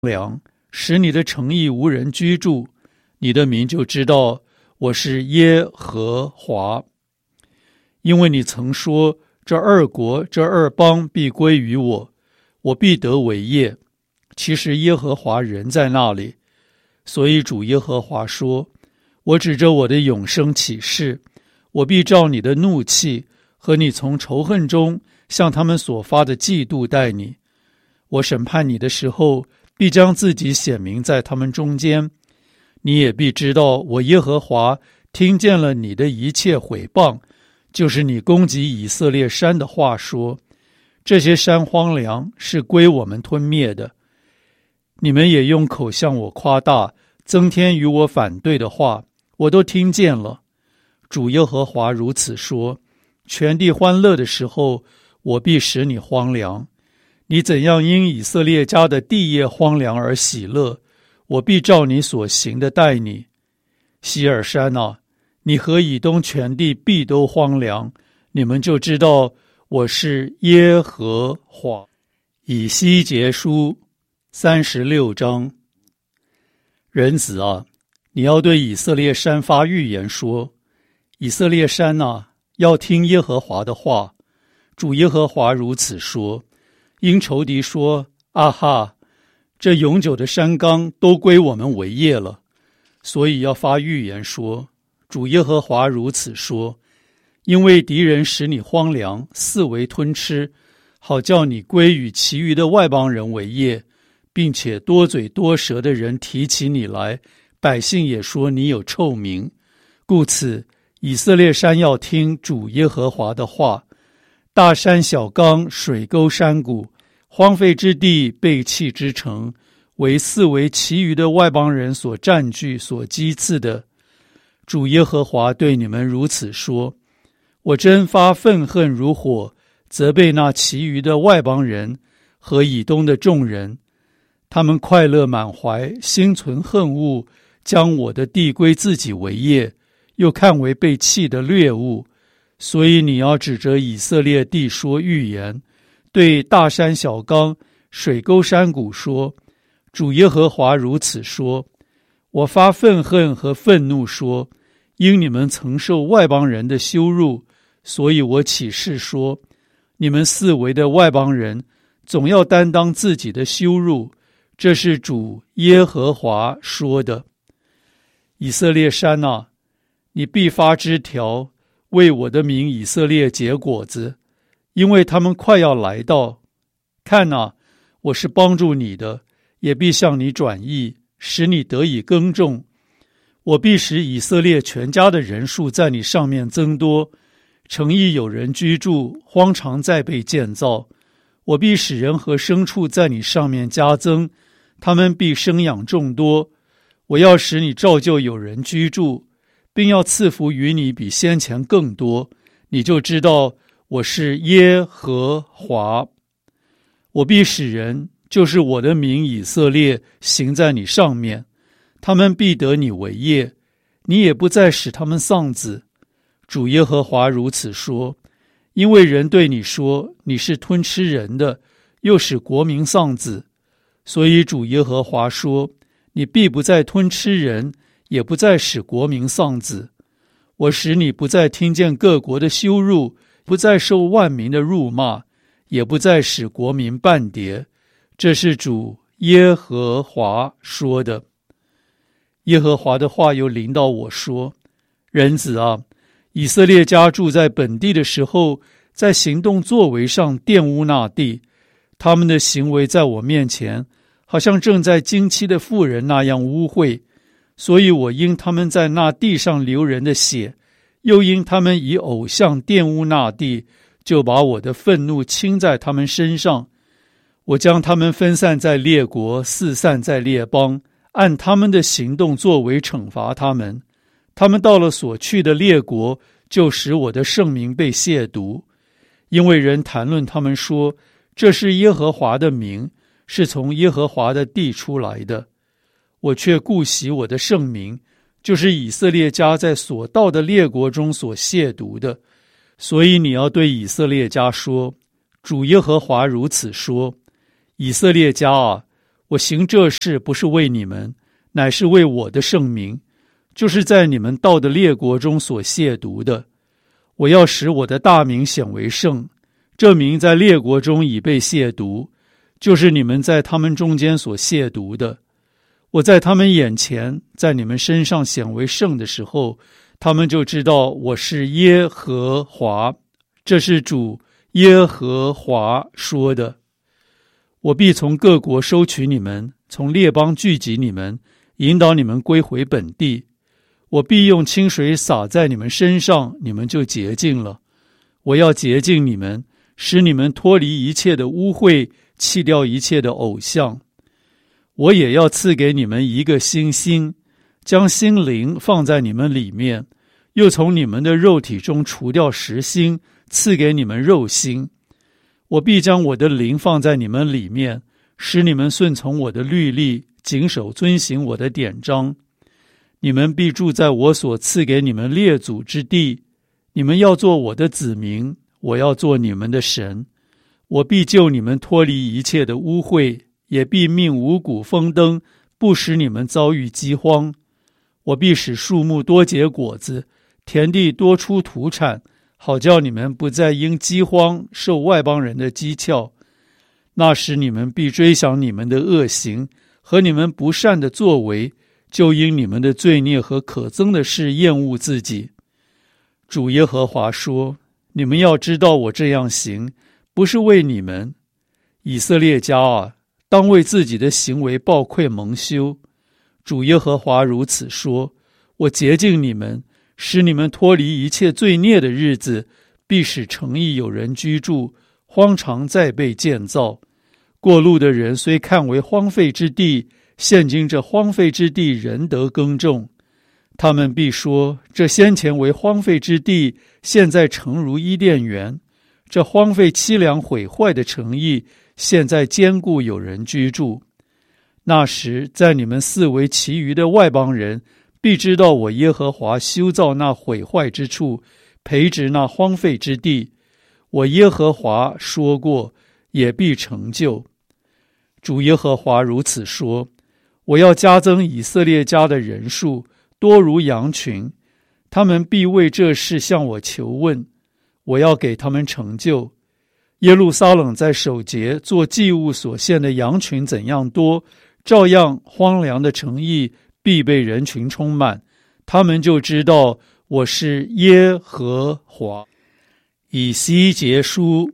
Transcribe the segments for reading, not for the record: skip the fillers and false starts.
凉，使你的城邑无人居住，你的民就知道我是耶和华。因为你曾说，这二国这二邦必归于我，我必得为业。其实耶和华人在那里，所以主耶和华说，我指着我的永生起誓，我必照你的怒气和你从仇恨中向他们所发的嫉妒待你。我审判你的时候，必将自己显明在他们中间。你也必知道，我耶和华听见了你的一切毁谤，就是你攻击以色列山的话说，这些山荒凉，是归我们吞灭的。你们也用口向我夸大，增添与我反对的话，我都听见了。主耶和华如此说，全地欢乐的时候，我必使你荒凉。你怎样因以色列家的地业荒凉而喜乐，我必照你所行的待你。西尔山啊，你和以东全地必都荒凉，你们就知道我是耶和华。以西结书36章。人子啊，你要对以色列山发预言说，以色列山啊，要听耶和华的话。主耶和华如此说，因仇敌说，啊哈，这永久的山冈都归我们为业了，所以要发预言说，主耶和华如此说，因为敌人使你荒凉，四围吞吃，好叫你归与其余的外邦人为业，并且多嘴多舌的人提起你来，百姓也说你有臭名。故此以色列山要听主耶和华的话。大山小冈，水沟山谷，荒废之地，背弃之城，为四围其余的外邦人所占据所讥刺的。主耶和华对你们如此说，我真发愤恨如火，责备那其余的外邦人和以东的众人，他们快乐满怀，心存恨恶，将我的地归自己为业，又看为被弃的掠物。所以你要指着以色列地说预言，对大山小冈、水沟山谷说，主耶和华如此说，我发愤恨和愤怒说，因你们曾受外邦人的羞辱，所以我起誓说，你们四围的外邦人总要担当自己的羞辱，这是主耶和华说的。以色列山啊，你必发枝条，为我的名以色列结果子，因为他们快要来到。看啊，我是帮助你的，也必向你转意，使你得以耕种。我必使以色列全家的人数在你上面增多，城邑有人居住，荒场再被建造。我必使人和牲畜在你上面加增，他们必生养众多。我要使你照旧有人居住，并要赐福于你比先前更多，你就知道我是耶和华。我必使人，就是我的名以色列，行在你上面，他们必得你为业，你也不再使他们丧子。主耶和华如此说，因为人对你说，你是吞吃人的，又使国民丧子，所以主耶和华说，你必不再吞吃人，也不再使国民丧子。我使你不再听见各国的羞辱，不再受万民的辱骂，也不再使国民半跌。这是主耶和华说的。耶和华的话又临到我说，人子啊，以色列家住在本地的时候，在行动作为上玷污那地，他们的行为在我面前好像正在经期的妇人那样污秽，所以我因他们在那地上流人的血，又因他们以偶像玷污那地，就把我的愤怒倾在他们身上。我将他们分散在列国，四散在列邦，按他们的行动作为惩罚他们。他们到了所去的列国，就使我的圣名被亵渎，因为人谈论他们说，这是耶和华的名，是从耶和华的地出来的。我却顾惜我的圣名，就是以色列家在所到的列国中所亵渎的。所以你要对以色列家说，主耶和华如此说，以色列家啊， 我行这事不是为你们，乃是为我的圣名，就是在你们到的列国中所亵渎的。我要使我的大名显为圣，这名在列国中已被亵渎，就是你们在他们中间所亵渎的。我在他们眼前，在你们身上显为圣的时候，他们就知道我是耶和华。这是主耶和华说的。我必从各国收取你们，从列邦聚集你们，引导你们归回本地。我必用清水洒在你们身上，你们就洁净了。我要洁净你们，使你们脱离一切的污秽，弃掉一切的偶像。我也要赐给你们一个新心，将心灵放在你们里面，又从你们的肉体中除掉实心，赐给你们肉心。我必将我的灵放在你们里面，使你们顺从我的律例，谨守遵行我的典章。你们必住在我所赐给你们列祖之地，你们要做我的子民，我要做你们的神。我必救你们脱离一切的污秽，也必命五谷丰登，不使你们遭遇饥荒。我必使树木多结果子，田地多出土产，好叫你们不再因饥荒受外邦人的讥诮。那时你们必追想你们的恶行和你们不善的作为，就因你们的罪孽和可憎的事厌恶自己。主耶和华说，你们要知道我这样行，不是为你们。以色列家啊，当为自己的行为抱愧蒙羞。主耶和华如此说，我洁净你们，使你们脱离一切罪孽的日子，必使城邑有人居住，荒场再被建造。过路的人虽看为荒废之地，现今这荒废之地仍得耕种。他们必说，这先前为荒废之地，现在诚如伊甸园。这荒废凄凉毁坏的城邑，现在坚固有人居住。那时，在你们四围其余的外邦人，必知道我耶和华修造那毁坏之处，培植那荒废之地。我耶和华说过，也必成就。主耶和华如此说，我要加增以色列家的人数，多如羊群，他们必为这事向我求问，我要给他们成就。耶路撒冷在守节做祭物所献的羊群怎样多，照样荒凉的城邑必被人群充满，他们就知道我是耶和华。以西结书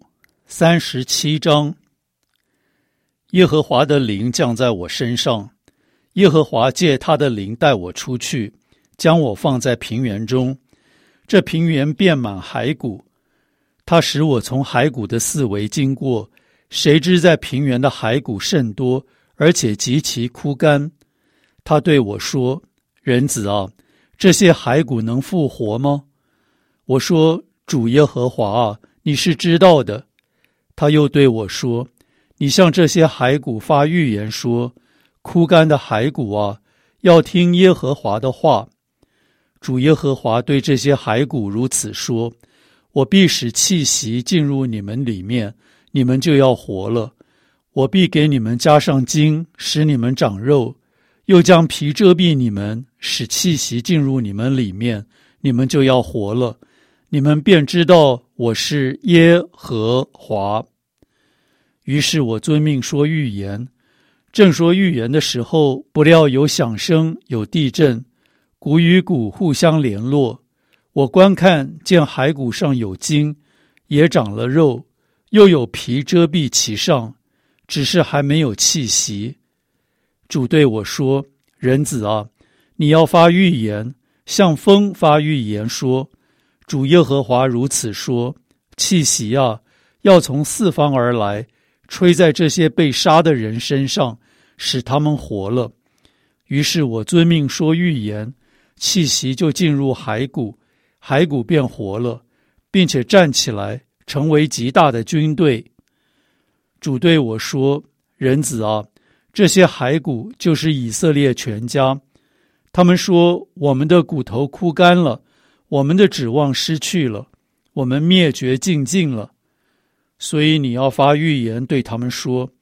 37章。耶和华的灵降在我身上，耶和华借他的灵带我出去，将我放在平原中。这平原遍满骸骨，他使我从骸骨的四围经过，谁知在平原的骸骨甚多，而且极其枯干。他对我说，人子啊，这些骸骨能复活吗？我说，主耶和华啊，你是知道的。他又对我说，你向这些骸骨发预言说，枯干的骸骨啊，要听耶和华的话。主耶和华对这些骸骨如此说，我必使气息进入你们里面，你们就要活了。我必给你们加上筋，使你们长肉，又将皮遮蔽你们，使气息进入你们里面，你们就要活了。你们便知道我是耶和华。于是我遵命说预言，正说预言的时候，不料有响声，有地震，骨与骨互相联络。我观看，见骸骨上有筋，也长了肉，又有皮遮蔽其上，只是还没有气息。主对我说，人子啊，你要发预言，向风发预言说，主耶和华如此说，气息啊，要从四方而来，吹在这些被杀的人身上，使他们活了。于是我遵命说预言，气息就进入骸骨，骸骨便活了，并且站起来，成为极大的军队。主对我说，人子啊，这些骸骨就是以色列全家。他们说，我们的骨头枯干了，我们的指望失去了，我们灭绝尽了。所以你要发预言对他们说，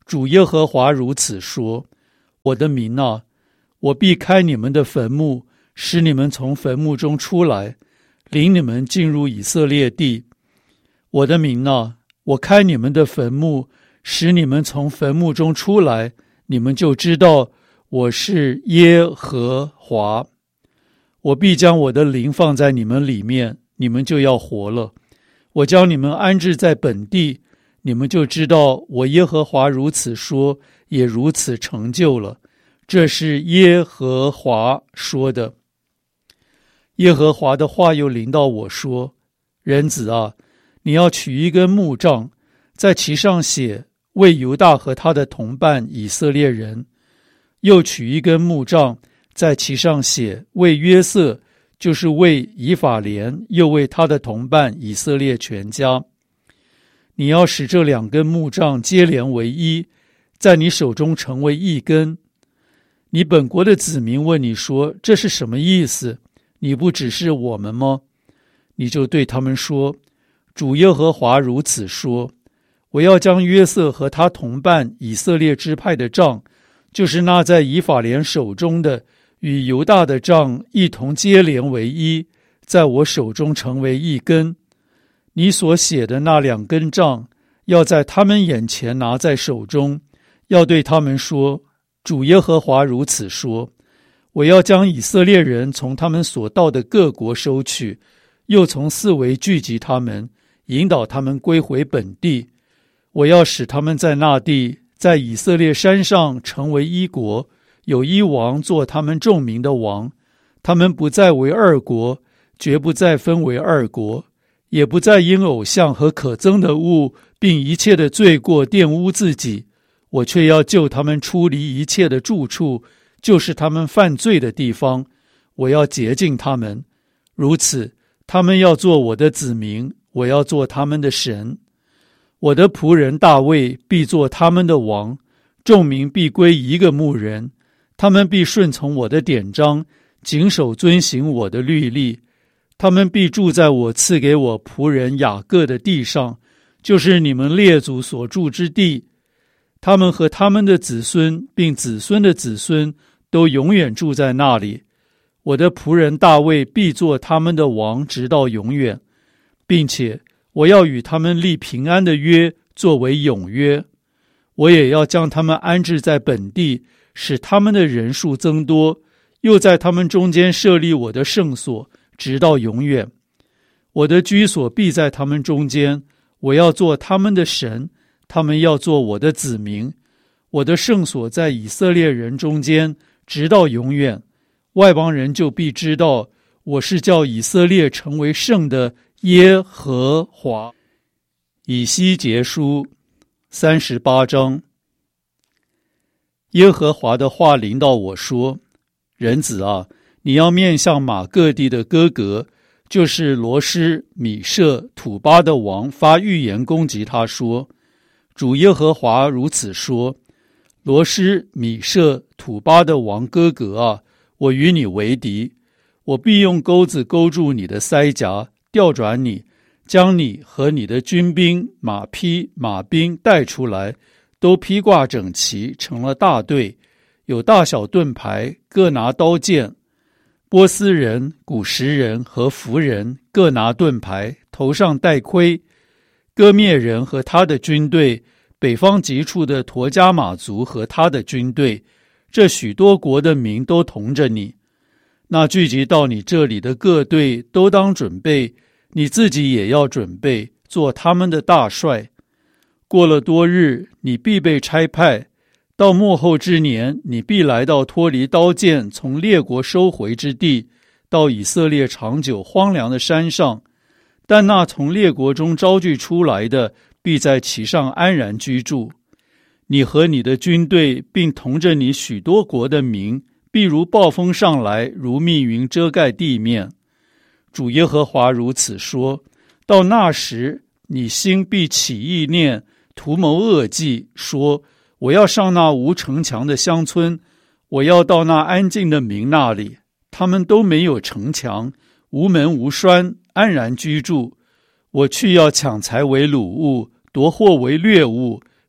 主耶和华如此说：我的民啊，我必开你们的坟墓，使你们从坟墓中出来，领你们进入以色列地。我的民啊，我开你们的坟墓，使你们从坟墓中出来，你们就知道我是耶和华。我必将我的灵放在你们里面，你们就要活了。我将你们安置在本地，你们就知道我耶和华如此说，也如此成就了。这是耶和华说的。耶和华的话又临到我说：人子啊，你要取一根木杖，在其上写为犹大和他的同伴以色列人，又取一根木杖，在其上写为约瑟，就是为以法莲，又为他的同伴以色列全家。你要使这两根木杖接连为一，在你手中成为一根。你本国的子民问你说：这是什么意思？你不指示我们吗？你就对他们说：主耶和华如此说，我要将约瑟和他同伴以色列支派的杖，就是那在以法莲手中的，与犹大的杖一同接连为一，在我手中成为一根。你所写的那两根杖，要在他们眼前拿在手中，要对他们说：主耶和华如此说，我要将以色列人从他们所到的各国收取，又从四围聚集他们，引导他们归回本地。我要使他们在那地，在以色列山上成为一国，有一王做他们众民的王。他们不再为二国，绝不再分为二国，也不再因偶像和可憎的物并一切的罪过玷污自己。我却要救他们出离一切的住处，就是他们犯罪的地方。我要洁净他们，如此他们要做我的子民，我要做他们的神。我的仆人大卫必做他们的王，众民必归一个牧人。他们必顺从我的典章，谨守遵行我的律例。他们必住在我赐给我仆人雅各的地上，就是你们列祖所住之地。他们和他们的子孙并子孙的子孙都永远住在那里。我的仆人大卫必做他们的王，直到永远，并且我要与他们立平安的约，作为永约。我也要将他们安置在本地，使他们的人数增多，又在他们中间设立我的圣所，直到永远。我的居所必在他们中间，我要做他们的神，他们要做我的子民。我的圣所在以色列人中间，直到永远。外邦人就必知道，我是叫以色列成为圣的耶和华。以西结书38章。耶和华的话临到我说：人子啊，你要面向马各地的哥格，就是罗施、米舍、土巴的王，发预言攻击他说：主耶和华如此说，罗施、米舍、土巴的王哥格啊，我与你为敌，我必用钩子勾住你的腮颊，调转你，将你和你的军兵、马匹、马兵带出来，都披挂整齐，成了大队，有大小盾牌，各拿刀剑。波斯人、古实人和弗人各拿盾牌，头上戴盔。哥灭人和他的军队，北方极处的陀迦马族和他的军队，这许多国的民都同着你。那聚集到你这里的各队都当准备，你自己也要准备，做他们的大帅。过了多日，你必被差派，到末后之年，你必来到脱离刀剑，从列国收回之地，到以色列长久荒凉的山上。但那从列国中招聚出来的，必在其上安然居住。你和你的军队，并同着你许多国的民，必如暴风上来，如密云遮盖地面。主耶和华如此说：到那时，你心必起意念，图谋恶计，说：我要上那无城墙的乡村，我要到那安静的民那里，他们都没有城墙，无门无栓，安然居住。我去要抢财为掳物，夺货为掠物，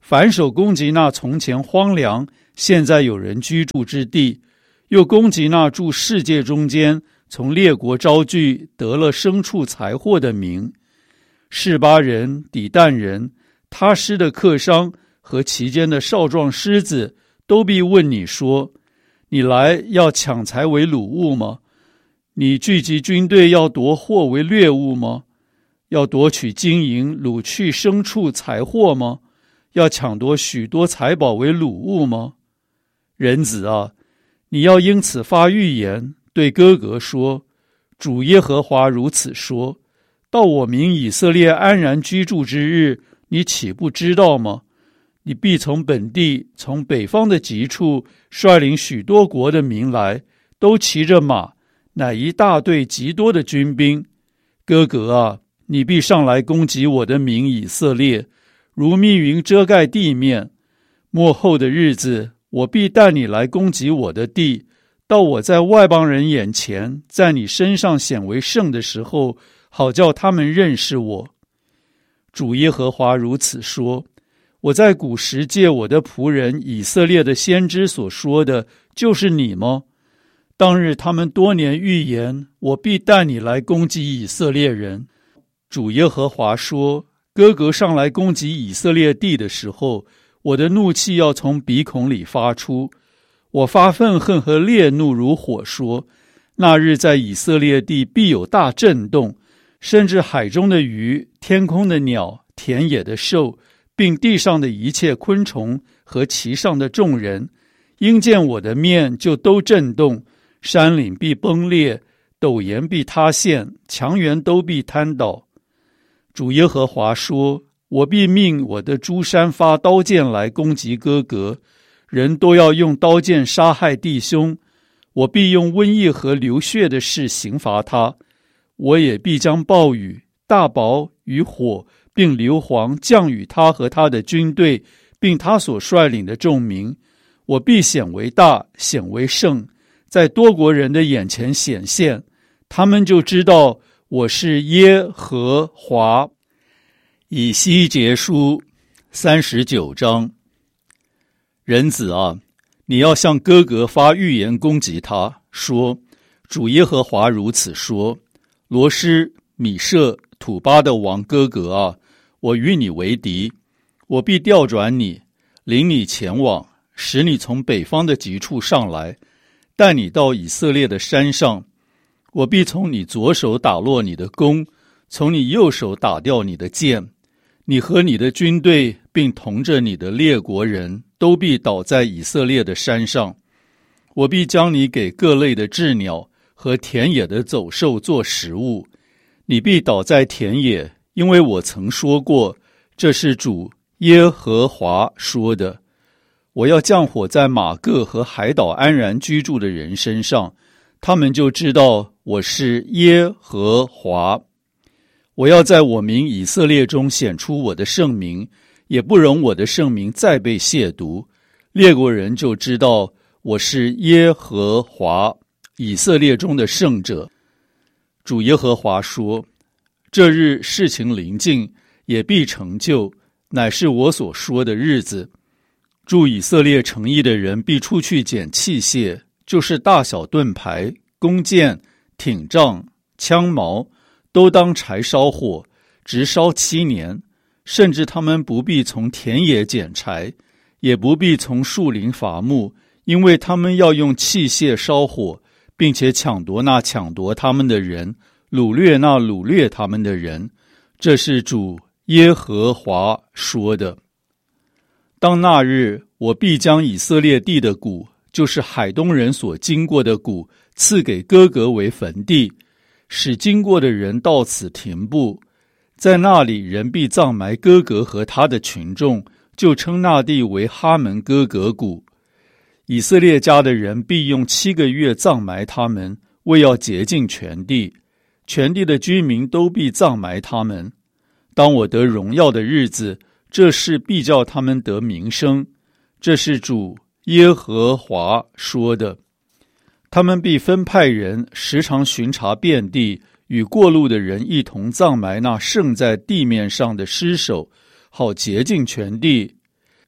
反手攻击那从前荒凉现在有人居住之地，又攻击那住世界中间从列国招聚得了牲畜财货的民。示巴人、底但人、他施的客商和其间的少壮狮子都必问你说：你来要抢财为掳物吗？你聚集军队要夺货为掠物吗？要夺取金银，掳去牲畜财货吗？要抢夺许多财宝为掳物吗？人子啊，你要因此发预言，对哥哥说：主耶和华如此说，到我民以色列安然居住之日，你岂不知道吗？你必从本地，从北方的极处率领许多国的民来，都骑着马，乃一大队极多的军兵。哥哥啊，你必上来攻击我的民以色列，如密云遮盖地面。末后的日子，我必带你来攻击我的地，到我在外邦人眼前，在你身上显为圣的时候，好叫他们认识我。主耶和华如此说：我在古时借我的仆人以色列的先知所说的，就是你吗？当日他们多年预言，我必带你来攻击以色列人。主耶和华说：哥哥上来攻击以色列地的时候，我的怒气要从鼻孔里发出，我发愤恨和烈怒如火说：那日在以色列地必有大震动，甚至海中的鱼、天空的鸟、田野的兽，并地上的一切昆虫和其上的众人，因见我的面就都震动，山岭必崩裂，陡岩必塌陷，墙垣都必瘫倒。主耶和华说：我必命我的诸山发刀剑来攻击哥哥，人都要用刀剑杀害弟兄。我必用瘟疫和流血的事刑罚他。我也必将暴雨、大雹与火并硫磺降与他和他的军队，并他所率领的众民。我必显为大，显为圣，在多国人的眼前显现，他们就知道我是耶和华。以西结书39章。人子啊，你要向哥哥发预言攻击他，说：主耶和华如此说，罗施、米舍、土巴的王哥哥啊，我与你为敌，我必调转你，领你前往，使你从北方的极处上来，带你到以色列的山上。我必从你左手打落你的弓，从你右手打掉你的箭。你和你的军队，并同着你的列国人，都必倒在以色列的山上。我必将你给各类的鸷鸟和田野的走兽做食物。你必倒在田野，因为我曾说过，这是主耶和华说的。我要降火在马各和海岛安然居住的人身上，他们就知道我是耶和华。我要在我民以色列中显出我的圣名，也不容我的圣名再被亵渎。列国人就知道我是耶和华，以色列中的圣者。主耶和华说：这日事情临近，也必成就，乃是我所说的日子。住以色列城邑的人必出去捡器械，就是大小盾牌、弓箭、挺杖、枪矛，都当柴烧火，直烧7年，甚至他们不必从田野捡柴，也不必从树林伐木，因为他们要用器械烧火，并且抢夺那抢夺他们的人，掳掠那掳掠他们的人。这是主耶和华说的。当那日，我必将以色列地的谷，就是海东人所经过的谷，赐给哥哥为坟地，使经过的人到此停步。在那里，人必葬埋哥哥和他的群众，就称那地为哈门哥格谷。以色列家的人必用7个月葬埋他们，为要洁净全地。全地的居民都必葬埋他们。当我得荣耀的日子，这事必叫他们得名声。这是主耶和华说的。他们必分派人时常巡查遍地，与过路的人一同葬埋那剩在地面上的尸首，好洁净全地。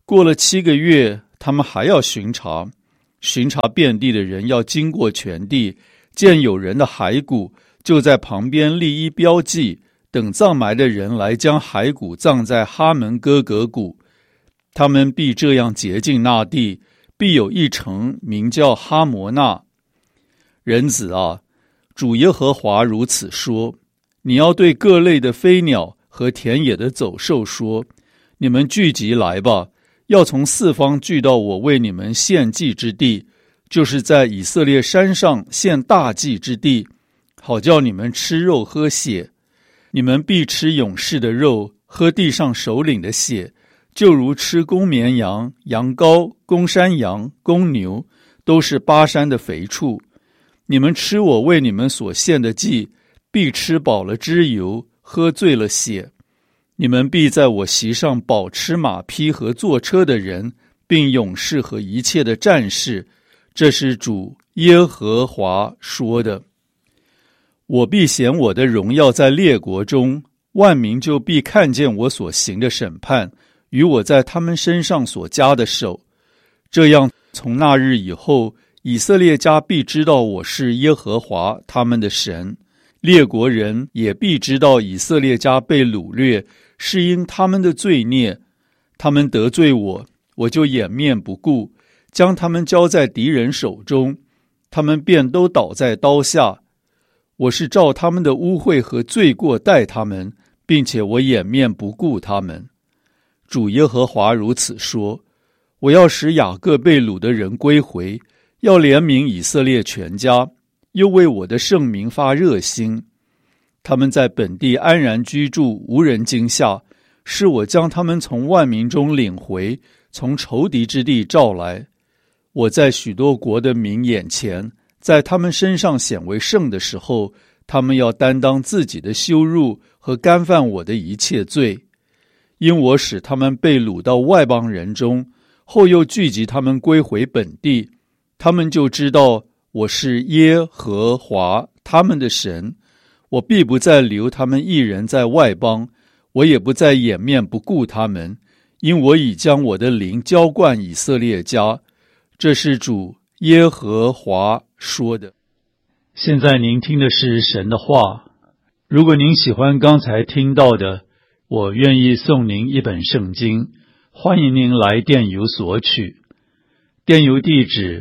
过了7个月，他们还要巡查遍地的人要经过全地，见有人的骸骨，就在旁边立一标记，等葬埋的人来将骸骨葬在哈门哥格谷。他们必这样洁净那地，必有一城名叫哈摩纳。人子啊，主耶和华如此说，你要对各类的飞鸟和田野的走兽说，你们聚集来吧，要从四方聚到我为你们献祭之地，就是在以色列山上献大祭之地，好叫你们吃肉喝血。你们必吃勇士的肉，喝地上首领的血，就如吃公绵羊、羊羔、公山羊、公牛，都是巴山的肥畜。你们吃我为你们所献的祭，必吃饱了脂油，喝醉了血。你们必在我席上饱吃马匹和坐车的人，并勇士和一切的战士。这是主耶和华说的。我必显我的荣耀在列国中，万民就必看见我所行的审判，与我在他们身上所加的手。这样，从那日以后，以色列家必知道我是耶和华他们的神，列国人也必知道以色列家被掳掠，是因他们的罪孽。他们得罪我，我就掩面不顾，将他们交在敌人手中，他们便都倒在刀下。我是照他们的污秽和罪过待他们，并且我掩面不顾他们。主耶和华如此说，我要使雅各被掳的人归回，要怜悯以色列全家，又为我的圣名发热心。他们在本地安然居住，无人惊吓，是我将他们从万民中领回，从仇敌之地召来。我在许多国的民眼前，在他们身上显为圣的时候，他们要担当自己的羞辱和干犯我的一切罪。因我使他们被掳到外邦人中，后又聚集他们归回本地，他们就知道我是耶和华他们的神。我必不再留他们一人在外邦，我也不再掩面不顾他们，因我已将我的灵浇灌以色列家。这是主耶和华说的。现在您听的是神的话。如果您喜欢刚才听到的，我愿意送您一本圣经，欢迎您来电邮索取。电邮地址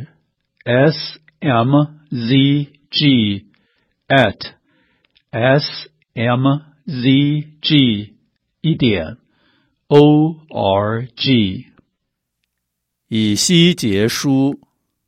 smzg@smzg.org。 以西结书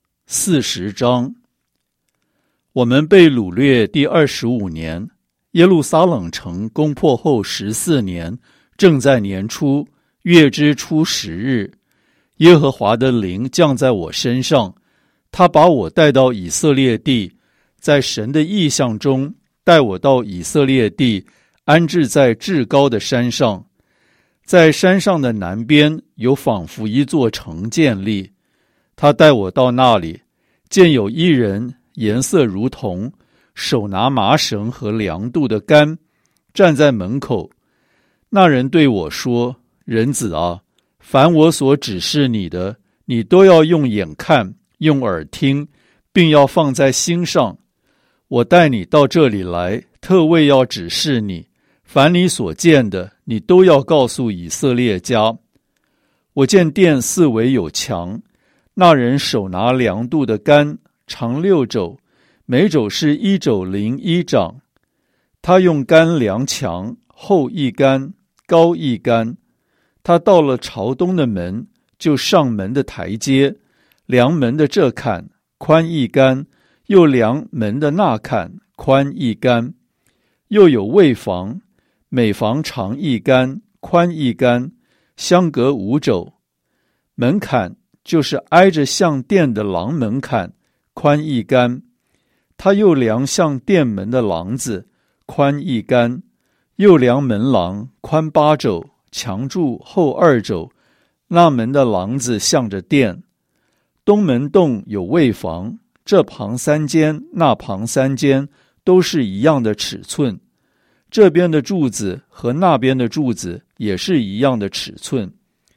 40章。我们被掳掠第25年，耶路撒冷城攻破后14年，正在年初，月之初10日，耶和华的灵降在我身上，他把我带到以色列地，在神的意象中带我到以色列地，安置在至高的山上。在山上的南边有仿佛一座城建立，他带我到那里，见有一人颜色如铜，手拿麻绳和量度的杆，站在门口。那人对我说，人子啊，凡我所指示你的，你都要用眼看，用耳听，并要放在心上。我带你到这里来，特为要指示你，凡你所见的，你都要告诉以色列家。我见殿四围有墙，那人手拿量度的杆，长6肘，每肘是1肘01掌。他用杆量墙，厚1杆，高1杆。他到了朝东的门，就上门的台阶，量门的这坎，宽1杆，又量门的那坎，宽1杆。又有卫房，每房长1杆，宽1杆，相隔5肘。门槛就是挨着向殿的廊门槛，宽1杆。他又量向殿门的廊子，宽1杆，又量门廊，宽8肘，墙柱厚2肘。那门的廊子向着殿。东门洞有卫房，这旁3间，那旁3间，都是一样的尺寸。这边的柱子和那边的柱子也是一样的尺寸。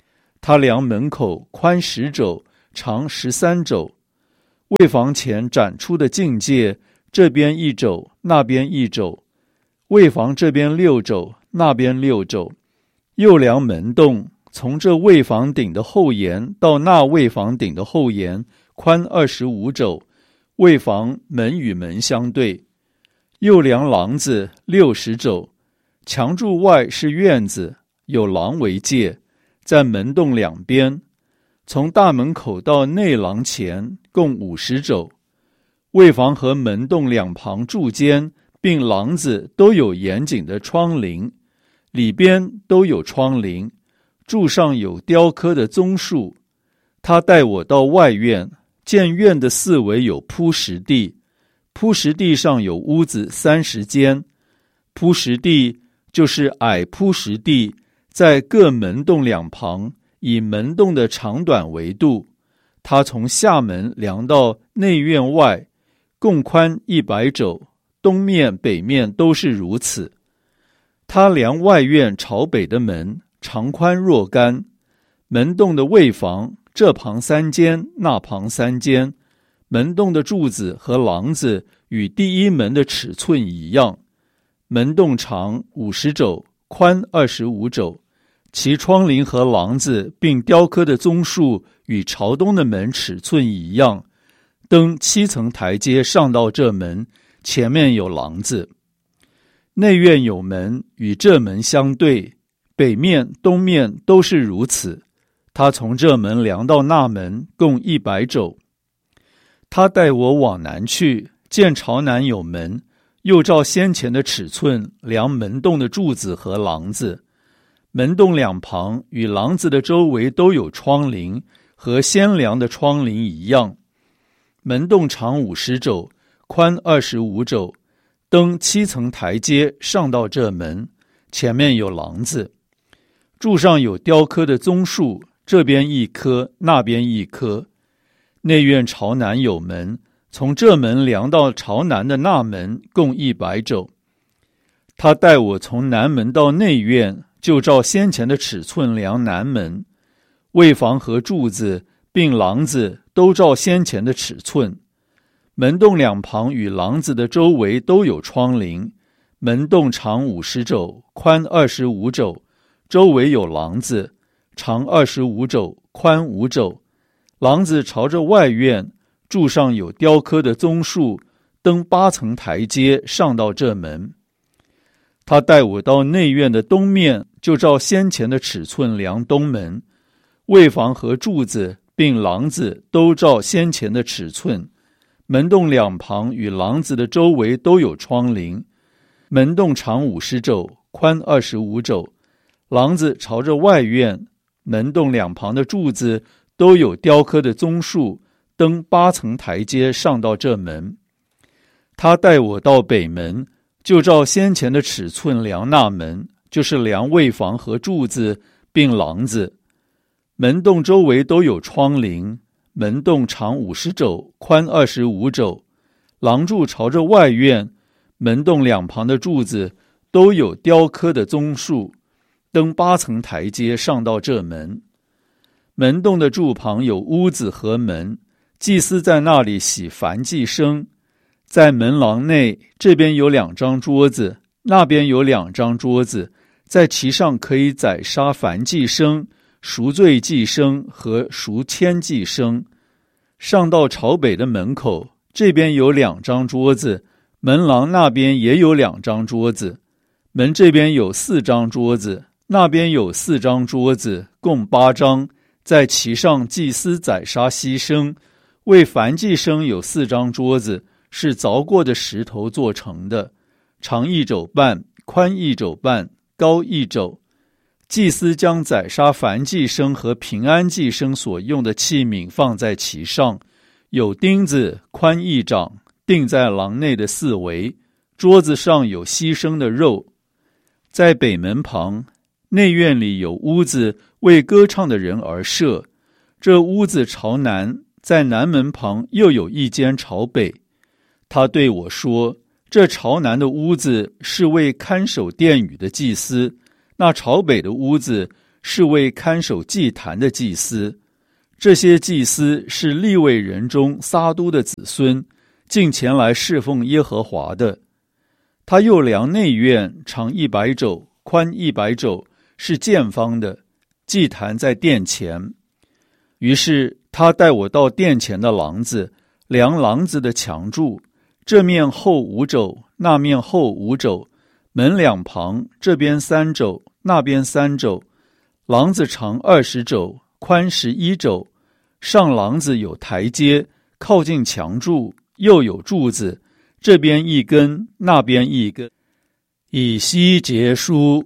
他量门口宽10肘，长13肘。卫房前展出的境界，这边1肘，那边1肘。卫房这边6肘，那边6肘。又量门洞，从这卫房顶的后沿到那卫房顶的后沿，宽25肘。卫房门与门相对。又量廊子60肘。墙柱外是院子，有廊为界，在门洞两边。从大门口到内廊前共50肘。卫房和门洞两旁柱间并廊子都有严谨的窗棂，里边都有窗棂，柱上有雕刻的棕树。他带我到外院，见院的四围有铺石地，铺石地上有屋子30间。铺石地就是矮铺石地，在各门洞两旁，以门洞的长短为度。他从下门量到内院外，共宽100肘，东面北面都是如此。他量外院朝北的门，长宽若干。门洞的卫房，这旁3间，那旁3间。门洞的柱子和廊子与第一门的尺寸一样。门洞长50肘，宽25肘。其窗棂和廊子并雕刻的棕树与朝东的门尺寸一样。登7层台阶上到这门，前面有廊子。内院有门，与这门相对，北面、东面都是如此。他从这门量到那门，共100肘。他带我往南去，见朝南有门，又照先前的尺寸量门洞的柱子和廊子。门洞两旁与廊子的周围都有窗棂，和先量的窗棂一样。门洞长50肘，宽25肘。登7层台阶上到这门，前面有廊子。柱上有雕刻的棕树，这边1棵，那边1棵。内院朝南有门，从这门量到朝南的那门，共100肘。他带我从南门到内院，就照先前的尺寸量南门。卫房和柱子并廊子都照先前的尺寸。门洞两旁与廊子的周围都有窗棂。门洞长50肘，宽25肘，周围有廊子，长25肘，宽5肘。廊子朝着外院，柱上有雕刻的棕树，登8层台阶上到这门。他带我到内院的东面，就照先前的尺寸量东门。卫房和柱子并廊子都照先前的尺寸。门洞两旁与廊子的周围都有窗棂。门洞长50肘，宽25肘。廊子朝着外院，门洞两旁的柱子都有雕刻的棕树，登8层台阶上到这门。他带我到北门，就照先前的尺寸量那门，就是量卫房和柱子并廊子。门洞周围都有窗棂。门洞长50肘，宽25肘。廊柱朝着外院，门洞两旁的柱子都有雕刻的棕树，登8层台阶上到这门。门洞的柱旁有屋子和门，祭司在那里洗燔祭牲。在门廊内，这边有2张桌子，那边有2张桌子，在其上可以宰杀燔祭牲、赎罪祭牲和赎愆祭牲。上到朝北的门口，这边有2张桌子，门廊那边也有2张桌子。门这边有4张桌子，那边有4张桌子，共8张，在其上祭司宰杀牺牲。为燔祭牲有4张桌子，是凿过的石头做成的，长1肘半，宽1肘半，高1肘。祭司将宰杀燔祭牲和平安祭牲所用的器皿放在其上，有钉子，宽1掌，钉在廊内的4围。桌子上有牺牲的肉。在北门旁，内院里有屋子，为歌唱的人而设。这屋子朝南，在南门旁又有1间朝北。他对我说，这朝南的屋子是为看守殿宇的祭司，那朝北的屋子是为看守祭坛的祭司。这些祭司是利未人中撒督的子孙，进前来侍奉耶和华的。他又量内院，长100肘，宽100肘，是见方的，祭坛在殿前。于是他带我到殿前的廊子，量廊子的墙柱，这面厚5肘，那面厚5肘，门两旁，这边3肘，那边3肘。廊子长20肘，宽11肘。上廊子有台阶，靠近墙柱，又有柱子，这边一根，那边一根。以西结书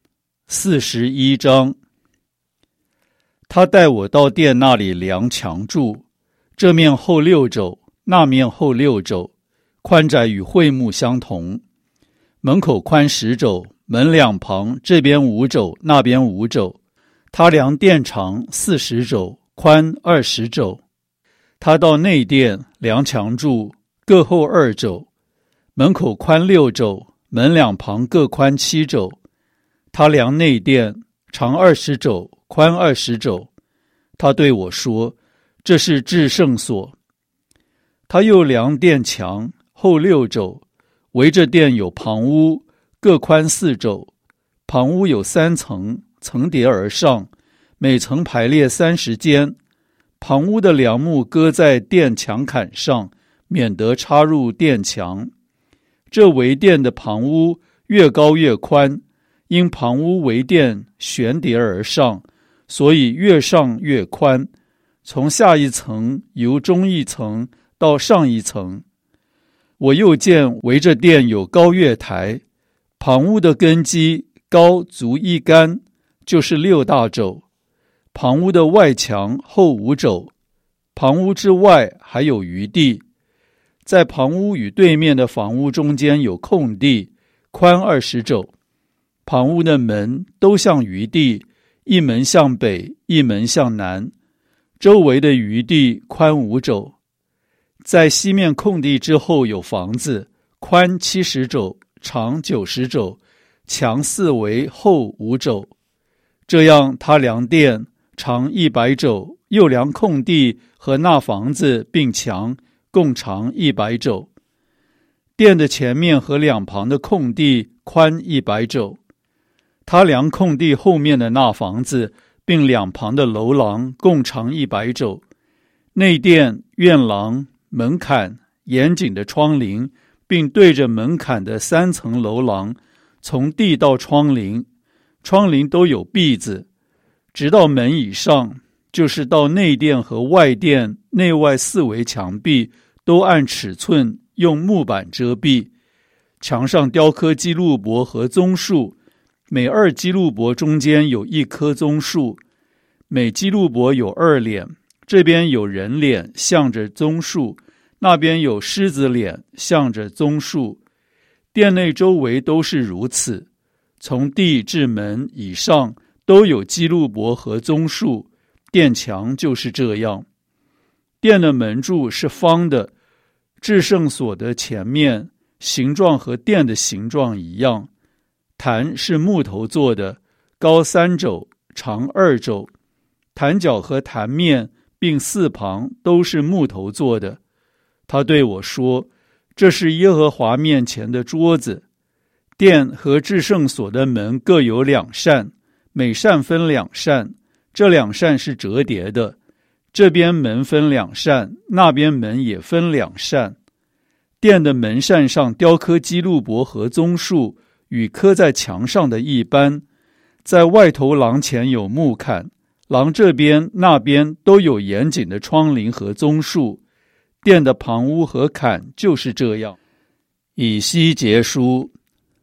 41章。他带我到殿那里量墙柱，这面厚6肘，那面厚6肘，宽窄与会幕相同。门口宽10肘，门两旁，这边5肘，那边5肘。他量殿长40肘，宽20肘。他到内殿量墙柱，各厚2肘，门口宽6肘，门两旁各宽7肘。他量内殿长20肘，宽20肘。他对我说，这是至圣所。他又量殿墙，厚6肘，围着殿有旁屋，各宽4肘。旁屋有3层，层叠而上，每层排列30间。旁屋的梁木搁在殿墙坎上，免得插入殿墙。这围殿的旁屋越高越宽，因旁屋围殿悬叠而上，所以越上越宽，从下一层由中一层到上一层。我又见围着殿有高月台，旁屋的根基高足1竿，就是6大肘。旁屋的外墙厚5肘，旁屋之外还有余地。在旁屋与对面的房屋中间有空地，宽20肘。旁屋的门都向余地，一门向北，一门向南。周围的余地宽5肘。在西面空地之后有房子，宽70肘，长90肘，墙四围厚5肘。这样他量殿长100肘，又量空地和那房子并墙，共长100肘。殿的前面和两旁的空地宽100肘。他量空地后面的那房子并两旁的楼廊，共长100肘。内殿、院廊、门槛、严谨的窗棂，并对着门槛的3层楼廊，从地到窗棂，窗棂都有篦子，直到门以上，就是到内殿和外殿内外4围墙壁，都按尺寸用木板遮蔽。墙上雕刻基路伯和棕树，每2基路伯中间有1棵棕树，每基路伯有2脸，这边有人脸向着棕树，那边有狮子脸向着棕树。殿内周围都是如此，从地至门以上都有基路伯和棕树，殿墙就是这样。殿的门柱是方的，至圣所的前面形状和殿的形状一样。坛是木头做的，高3肘，长2肘。坛角和坛面并4旁都是木头做的。他对我说，这是耶和华面前的桌子。殿和至圣所的门各有2扇，每扇分2扇，这2扇是折叠的。这边门分2扇，那边门也分2扇。殿的门扇上雕刻基路伯和棕树，与刻在墙上的一般。在外头廊前有木坎，廊这边那边都有严谨的窗棂和棕树。殿的旁屋和坎就是这样。以西结书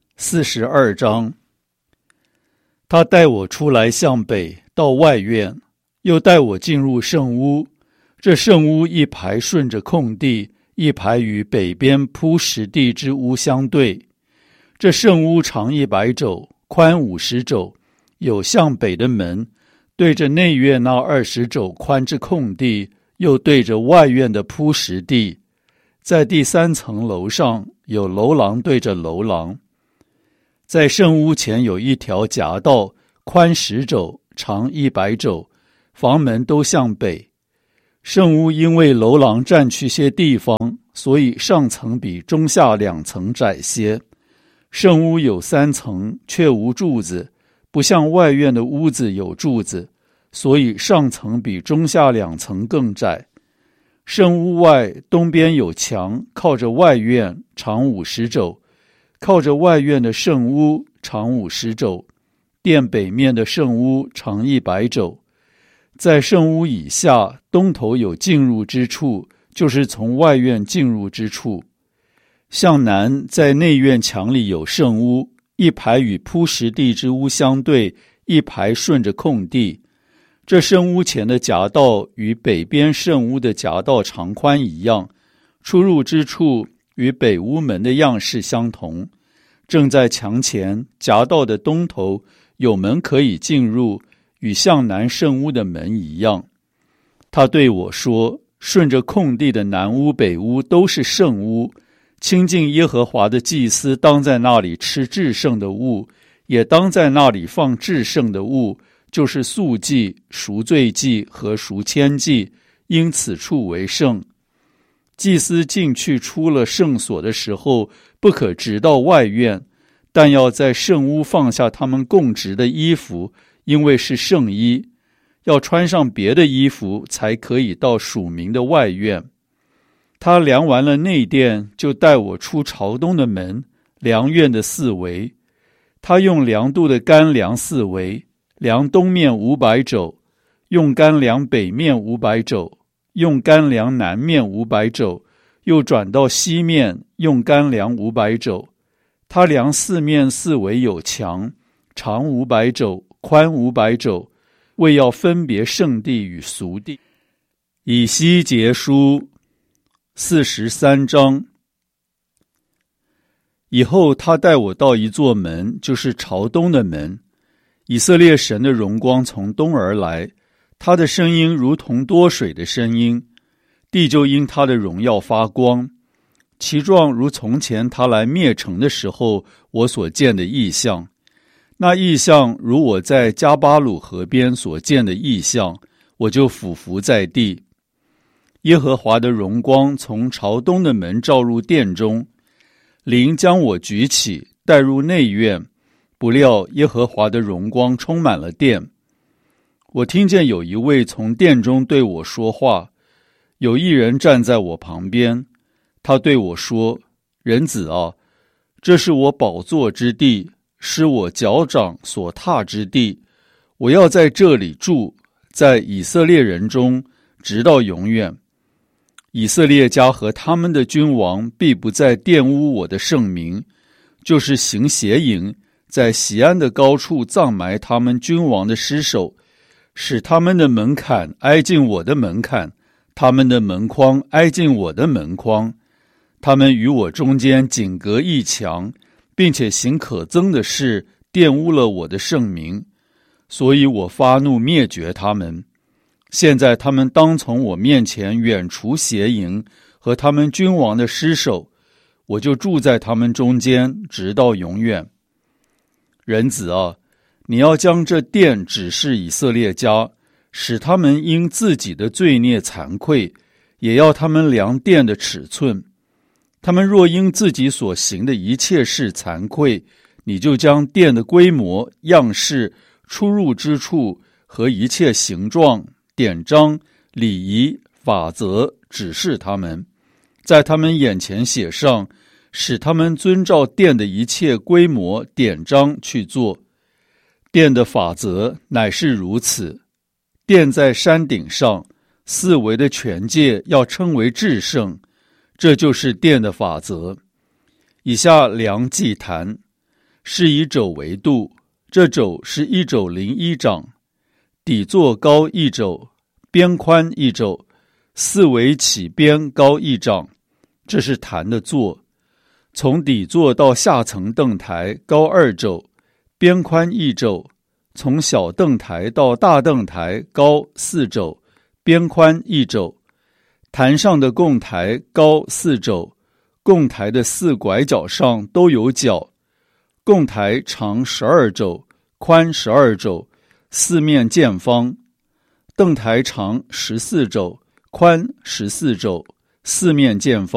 42章。他带我出来向北到外院，又带我进入圣屋。这圣屋一排顺着空地，一排与北边铺石地之屋相对。这圣屋长100肘，宽50肘，有向北的门，对着内院那20肘宽之空地，又对着外院的铺石地。在第3层楼上有楼廊对着楼廊。在圣屋前有一条夹道，宽10肘， 长100肘，房门都向北。圣屋因为楼廊占去些地方，所以上层比中下2层窄些。圣屋有3层，却无柱子，不像外院的屋子有柱子，所以上层比中下2层更窄。圣屋外东边有墙，靠着外院，长50肘，靠着外院的圣屋长50肘。殿北面的圣屋长100肘。在圣屋以下，东头有进入之处，就是从外院进入之处。向南，在内院墙里有圣屋，一排与铺石地之屋相对，一排顺着空地。这圣屋前的夹道与北边圣屋的夹道长宽一样，出入之处与北屋门的样式相同。正在墙前，夹道的东头有门可以进入，与向南圣屋的门一样。他对我说，顺着空地的南屋北屋都是圣屋，亲近耶和华的祭司当在那里吃至圣的物，也当在那里放至圣的物，就是素祭、赎罪祭和赎愆祭，因此处为圣。祭司进去出了圣所的时候，不可直到外院，但要在圣屋放下他们供职的衣服，因为是圣衣，要穿上别的衣服，才可以到属民的外院。他量完了内殿，就带我出朝东的门，量院的4围。他用量度的杆量4围，量东面500肘，用杆量北面500肘，用杆量南面500肘，又转到西面，用杆量500肘。他量4面4围有墙，长500肘，宽500肘，为要分别圣地与俗地。以西结书43章。以后他带我到一座门，就是朝东的门。以色列神的荣光从东而来，他的声音如同多水的声音，地就因他的荣耀发光。其状如从前他来灭城的时候我所见的异象。那异象如我在加巴鲁河边所见的异象，我就俯伏在地。耶和华的荣光从朝东的门照入殿中，灵将我举起，带入内院，不料耶和华的荣光充满了殿。我听见有一位从殿中对我说话，有一人站在我旁边，他对我说：人子啊，这是我宝座之地，是我脚掌所踏之地，我要在这里住，在以色列人中，直到永远。以色列家和他们的君王必不再玷污我的圣名，就是行邪淫，在锡安的高处葬埋他们君王的尸首，使他们的门槛挨近我的门槛，他们的门框挨近我的门框。他们与我中间仅隔一墙，并且行可憎的事，玷污了我的圣名，所以我发怒灭绝他们。现在他们当从我面前远除邪淫和他们君王的尸首，我就住在他们中间，直到永远。人子啊，你要将这殿指示以色列家，使他们因自己的罪孽惭愧，也要他们量殿的尺寸。他们若因自己所行的一切事惭愧，你就将殿的规模、样式、出入之处和一切形状、典章、礼仪、法则指示他们，在他们眼前写上，使他们遵照殿的一切规模、典章去做。殿的法则乃是如此：殿在山顶上，4围的权界要称为至圣，这就是殿的法则。以下量祭坛，是以肘为度，这肘是1肘01掌，底座高1肘，边宽1肘，4围起边高1掌，这是坛的座。从底座到下层凳台高2肘，边宽1肘，从小凳台到大凳台高4肘，边宽1肘。坛上的供台高4肘，供台的4拐角上都有角。供台长12肘，宽12肘， 四面见方。凳台长14肘，宽14肘，四面见方。